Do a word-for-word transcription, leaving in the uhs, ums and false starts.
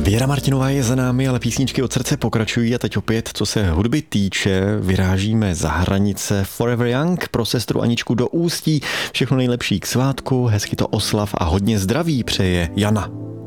Věra Martinová je za námi, ale písničky od srdce pokračují a teď opět, co se hudby týče, vyrážíme za hranice. Forever Young pro sestru Aničku do Ústí. Všechno nejlepší k svátku, hezky to oslav a hodně zdraví přeje Jana.